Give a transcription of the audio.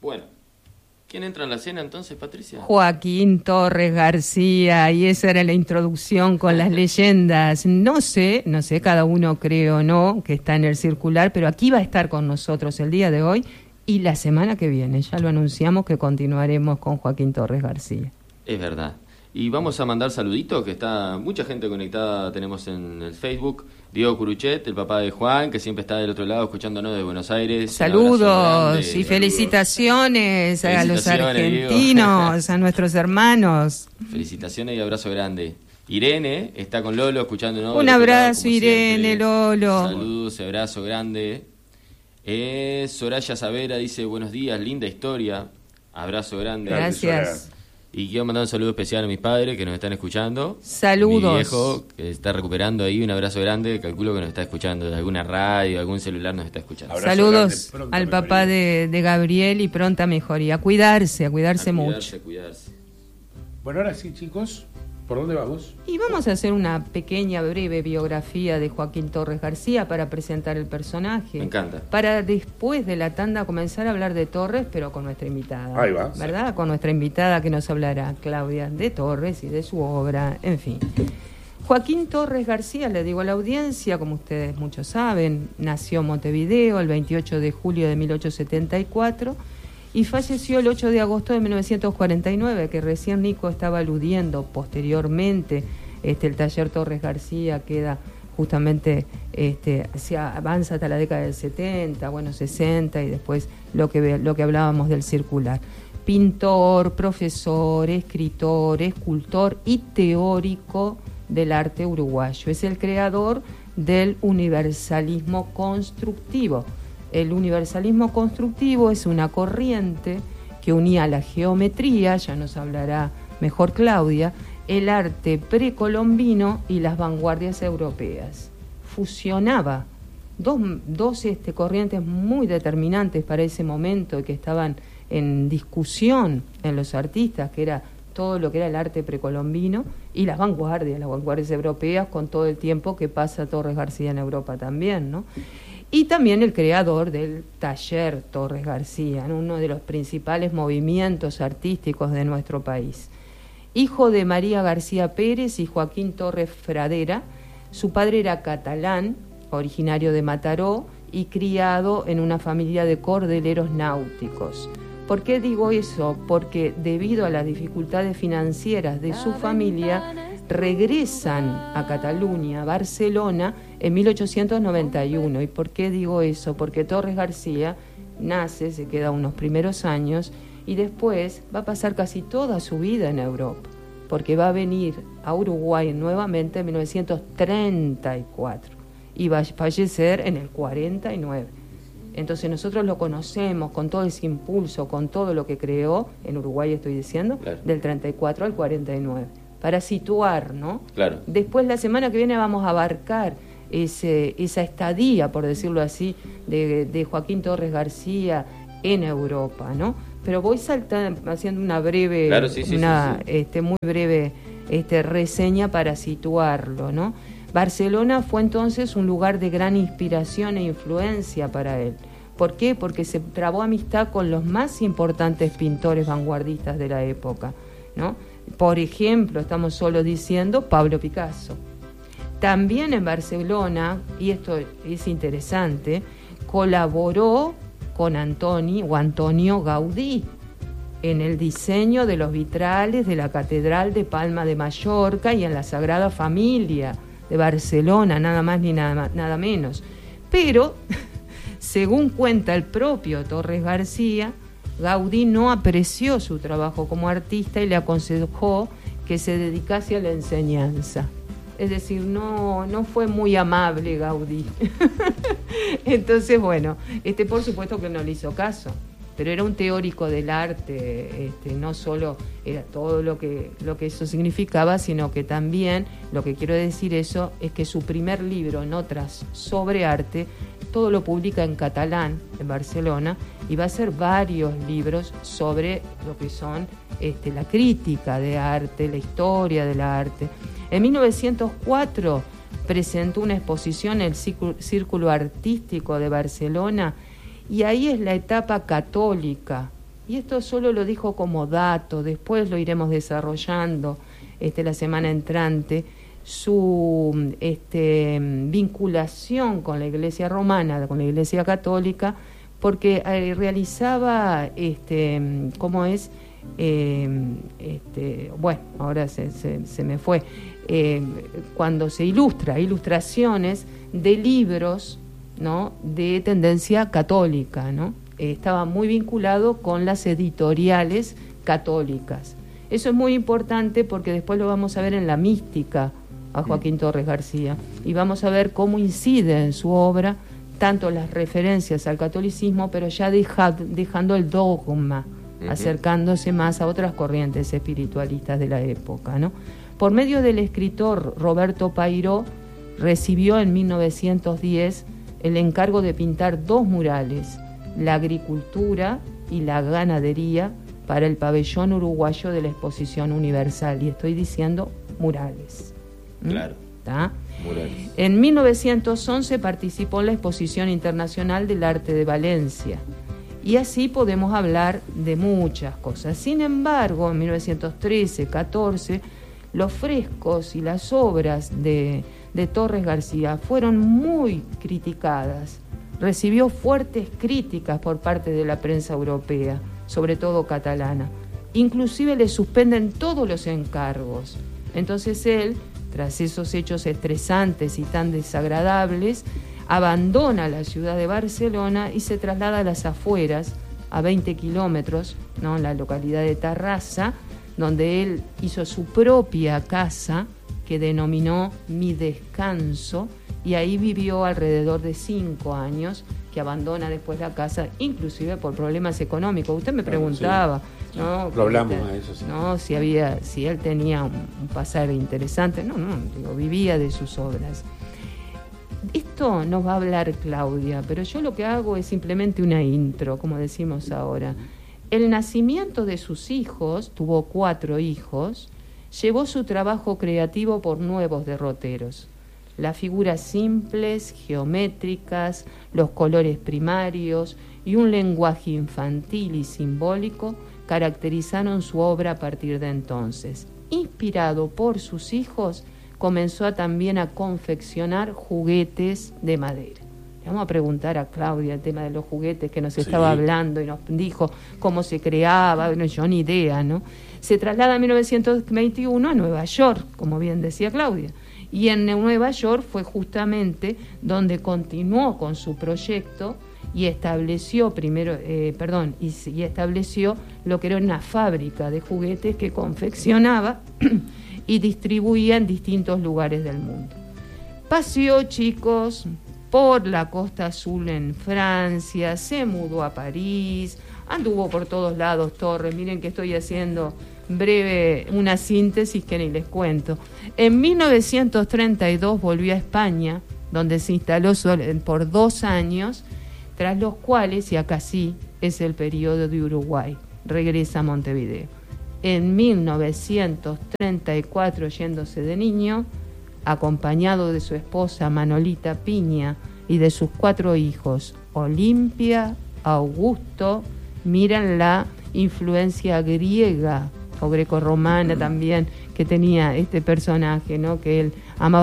Bueno, ¿quién entra en la escena entonces, Patricia? Joaquín Torres García, y esa era la introducción con las leyendas. No sé, cada uno cree o no que está en el circular, pero aquí va a estar con nosotros el día de hoy y la semana que viene. Ya lo anunciamos que continuaremos con Joaquín Torres García. Es verdad. Y vamos a mandar saluditos, que está mucha gente conectada, tenemos en el Facebook. Diego Curuchet, el papá de Juan, que siempre está del otro lado escuchándonos de Buenos Aires. Saludos y felicitaciones a los argentinos, Diego. A nuestros hermanos. Felicitaciones y abrazo grande. Irene está con Lolo escuchándonos. Un abrazo, Irene, Lolo. Saludos, abrazo grande. Soraya Savera dice, buenos días, linda historia. Abrazo grande. Gracias. Y quiero mandar un saludo especial a mis padres que nos están escuchando. Saludos. Mi viejo que está recuperando ahí, un abrazo grande. Calculo que nos está escuchando de alguna radio, algún celular nos está escuchando. Abrazo saludos grande, al papá de Gabriel y pronta mejoría. A cuidarse mucho. Cuidarse. Bueno, ahora sí, chicos, ¿por dónde vamos? Y vamos a hacer una pequeña, breve biografía de Joaquín Torres García para presentar el personaje. Me encanta. Para después de la tanda comenzar a hablar de Torres, pero con nuestra invitada. Ahí va. ¿Verdad? Sí. Con nuestra invitada que nos hablará, Claudia, de Torres y de su obra, en fin. Joaquín Torres García, le digo a la audiencia, como ustedes muchos saben, nació en Montevideo el 28 de julio de 1874 y falleció el 8 de agosto de 1949, que recién Nico estaba aludiendo. Posteriormente, el taller Torres García queda justamente, se avanza hasta la década del 70, 60, y después lo que hablábamos del circular. Pintor, profesor, escritor, escultor y teórico del arte uruguayo. Es el creador del universalismo constructivo. El universalismo constructivo es una corriente que unía la geometría, ya nos hablará mejor Claudia, el arte precolombino y las vanguardias europeas. Fusionaba dos corrientes muy determinantes para ese momento y que estaban en discusión en los artistas, que era todo lo que era el arte precolombino y las vanguardias europeas, con todo el tiempo que pasa Torres García en Europa también, ¿no? Y también el creador del taller Torres García, ¿no? Uno de los principales movimientos artísticos de nuestro país. Hijo de María García Pérez y Joaquín Torres Fradera, su padre era catalán, originario de Mataró, y criado en una familia de cordeleros náuticos. ¿Por qué digo eso? Porque debido a las dificultades financieras de su familia, regresan a Cataluña, Barcelona, en 1891. ¿Y por qué digo eso? Porque Torres García nace, se queda unos primeros años y después va a pasar casi toda su vida en Europa, porque va a venir a Uruguay nuevamente en 1934 y va a fallecer en el 49. Entonces nosotros lo conocemos con todo ese impulso, con todo lo que creó, en Uruguay estoy diciendo, claro, del 34 al 49. Para situar, ¿no? Claro. Después la semana que viene vamos a abarcar esa estadía, por decirlo así, de Joaquín Torres García en Europa, ¿no? Pero voy haciendo una breve, claro, sí. muy breve reseña para situarlo, ¿no? Barcelona fue entonces un lugar de gran inspiración e influencia para él. ¿Por qué? Porque se trabó amistad con los más importantes pintores vanguardistas de la época, ¿no? Por ejemplo, estamos solo diciendo Pablo Picasso. También en Barcelona, y esto es interesante, colaboró con Antonio Gaudí en el diseño de los vitrales de la Catedral de Palma de Mallorca y en la Sagrada Familia de Barcelona, nada más ni nada menos. Pero, según cuenta el propio Torres García, Gaudí no apreció su trabajo como artista y le aconsejó que se dedicase a la enseñanza. Es decir, no fue muy amable Gaudí. Entonces, bueno, por supuesto que no le hizo caso, pero era un teórico del arte, no solo era todo lo que eso significaba, sino que también, lo que quiero decir eso, es que su primer libro, Notas sobre arte, todo lo publica en catalán, en Barcelona, y va a hacer varios libros sobre lo que son la crítica de arte, la historia del arte. En 1904 presentó una exposición en el Círculo Artístico de Barcelona, y ahí es la etapa católica y esto solo lo dijo como dato, después lo iremos desarrollando la semana entrante, su vinculación con la Iglesia romana, con la Iglesia católica, porque realizaba, ¿cómo es? Bueno, ahora se me fue, cuando se ilustraciones de libros, ¿no?, de tendencia católica, ¿no? Estaba muy vinculado con las editoriales católicas. Eso es muy importante porque después lo vamos a ver en la mística a Joaquín Torres García, y vamos a ver cómo incide en su obra tanto las referencias al catolicismo, pero ya dejando el dogma, acercándose más a otras corrientes espiritualistas de la época, ¿no? Por medio del escritor Roberto Pairó, recibió en 1910 el encargo de pintar 2 murales, la agricultura y la ganadería, para el pabellón uruguayo de la Exposición Universal, y estoy diciendo murales. Claro. ¿Está? Murales. En 1911 participó en la Exposición Internacional del Arte de Valencia, y así podemos hablar de muchas cosas. Sin embargo, en 1913-14, los frescos y las obras de Torres García fueron muy criticadas. Recibió fuertes críticas por parte de la prensa europea, sobre todo catalana. Inclusive le suspenden todos los encargos. Entonces él, tras esos hechos estresantes y tan desagradables, abandona la ciudad de Barcelona y se traslada a las afueras, a 20 kilómetros, ¿no?, en la localidad de Tarrasa, donde él hizo su propia casa, que denominó Mi Descanso, y ahí vivió alrededor de 5 años, que abandona después la casa, inclusive por problemas económicos. Usted me preguntaba, sí, ¿no? Lo hablamos a eso, sí. ¿No? Si él tenía un pasar interesante. No, digo, vivía de sus obras. Esto nos va a hablar Claudia, pero yo lo que hago es simplemente una intro, como decimos ahora. El nacimiento de sus hijos, tuvo 4 hijos, llevó su trabajo creativo por nuevos derroteros. Las figuras simples, geométricas, los colores primarios y un lenguaje infantil y simbólico caracterizaron su obra a partir de entonces. Inspirado por sus hijos, comenzó también a confeccionar juguetes de madera. Le vamos a preguntar a Claudia el tema de los juguetes que nos estaba hablando y nos dijo cómo se creaba, bueno, yo ni idea, ¿no? Se traslada en 1921 a Nueva York, como bien decía Claudia, y en Nueva York fue justamente donde continuó con su proyecto y estableció y estableció lo que era una fábrica de juguetes que confeccionaba y distribuía en distintos lugares del mundo. Paseó, chicos, por la Costa Azul en Francia, se mudó a París, anduvo por todos lados Torres. Miren que estoy haciendo breve una síntesis que ni les cuento. En 1932 volvió a España, donde se instaló por 2 años, tras los cuales, y acá sí, es el periodo de Uruguay, regresa a Montevideo. En 1934, yéndose de niño, acompañado de su esposa Manolita Piña y de sus 4 hijos, Olimpia, Augusto, miran la influencia griega o grecorromana también que tenía este personaje, ¿no?, que él amaba